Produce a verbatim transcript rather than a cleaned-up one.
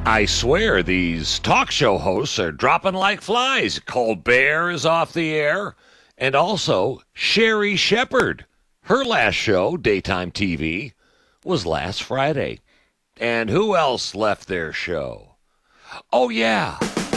I swear these talk show hosts are dropping like flies. Colbert is off the air. And also Sherry Shepherd. Her last show, daytime T V, was last Friday. And who else left their show? Oh, yeah.